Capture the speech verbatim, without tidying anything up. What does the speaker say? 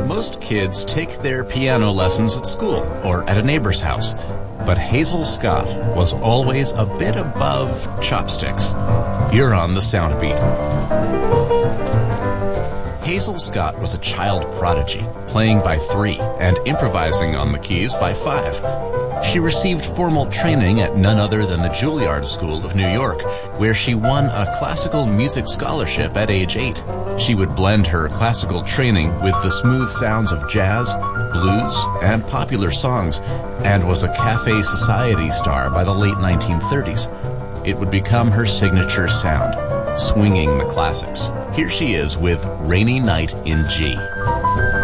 Most kids take their piano lessons at school or at a neighbor's house, but Hazel Scott was always a bit above chopsticks. You're on the Sound Beat. Hazel Scott was a child prodigy, playing by three and improvising on the keys by five. She received formal training at none other than the Juilliard School of New York, where she won a classical music scholarship at age eight. She would blend her classical training with the smooth sounds of jazz, blues, and popular songs, and was a Café Society star by the late nineteen thirties. It would become her signature sound, swinging the classics. Here she is with Rainy Night in G.